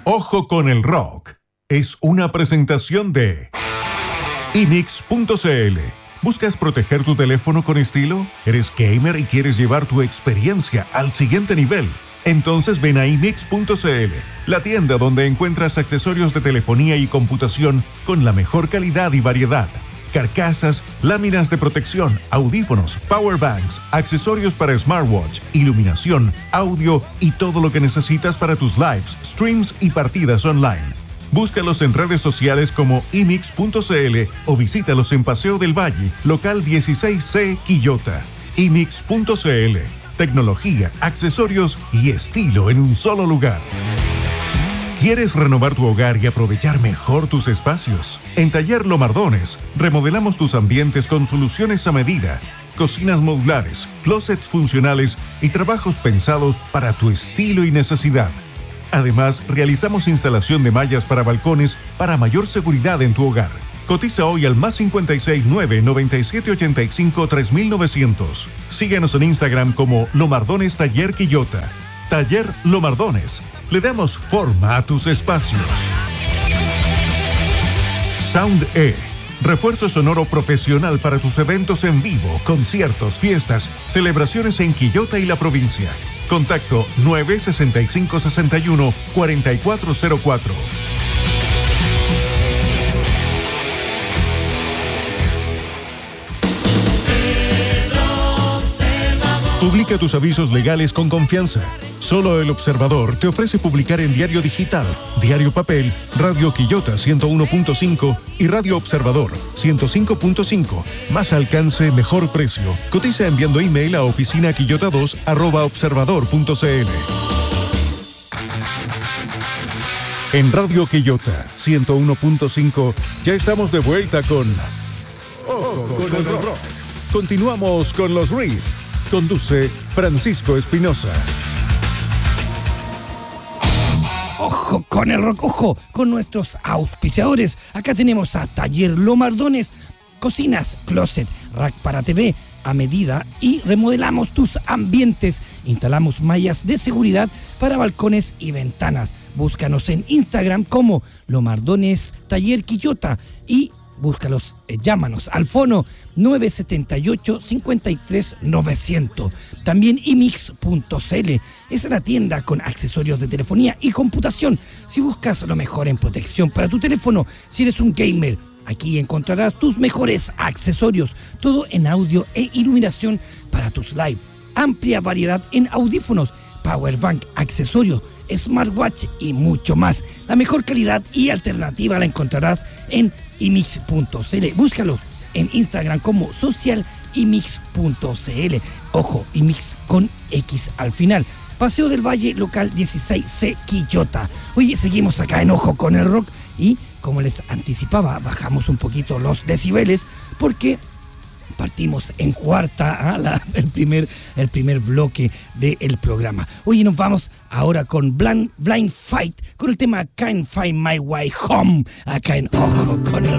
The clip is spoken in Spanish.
Ojo con el Rock es una presentación de imix.cl. ¿Buscas proteger tu teléfono con estilo? ¿Eres gamer y quieres llevar tu experiencia al siguiente nivel? Entonces ven a imix.cl, la tienda donde encuentras accesorios de telefonía y computación con la mejor calidad y variedad. Carcasas, láminas de protección, audífonos, powerbanks, accesorios para smartwatch, iluminación, audio y todo lo que necesitas para tus lives, streams y partidas online. Búscalos en redes sociales como imix.cl o visítalos en Paseo del Valle, local 16C, Quillota. imix.cl. Tecnología, accesorios y estilo en un solo lugar. ¿Quieres renovar tu hogar y aprovechar mejor tus espacios? En Taller Lomardones, remodelamos tus ambientes con soluciones a medida, cocinas modulares, closets funcionales y trabajos pensados para tu estilo y necesidad. Además, realizamos instalación de mallas para balcones para mayor seguridad en tu hogar. Cotiza hoy al +56 9 9785 3900. Síguenos en Instagram como Lomardones Taller Quillota. Taller Lomardones. Le damos forma a tus espacios. Sound E. Refuerzo sonoro profesional para tus eventos en vivo, conciertos, fiestas, celebraciones en Quillota y la provincia. Contacto 96561 4404. Publica tus avisos legales con confianza. Solo El Observador te ofrece publicar en Diario Digital, Diario Papel, Radio Quillota 101.5 y Radio Observador 105.5. Más alcance, mejor precio. Cotiza enviando email a oficinaquillota2@observador.cl. En Radio Quillota 101.5 ya estamos de vuelta con Ojo con el Rock. Continuamos con los Riff. Conduce Francisco Espinosa. Ojo con el rock, ojo con nuestros auspiciadores. Acá tenemos a Taller Lomardones, cocinas, closet, rack para TV a medida y remodelamos tus ambientes. Instalamos mallas de seguridad para balcones y ventanas. Búscanos en Instagram como Lomardones Taller Quillota y búscalos, llámanos al fono 978 53 900. También imix.cl es la tienda con accesorios de telefonía y computación. Si buscas lo mejor en protección para tu teléfono, si eres un gamer, aquí encontrarás tus mejores accesorios, todo en audio e iluminación para tus live. Amplia variedad en audífonos, powerbank, accesorios, smartwatch y mucho más. La mejor calidad y alternativa la encontrarás en imix.cl. Búscalos en Instagram como socialimix.cl. Ojo, imix con X al final. Paseo del Valle, local 16C, Quillota. Oye, seguimos acá en Ojo con el Rock y, como les anticipaba, bajamos un poquito los decibeles porque partimos en cuarta el primer bloque del programa. Oye, nos vamos ahora con Blind Fight con el tema Can't Find My Way Home acá en Ojo con el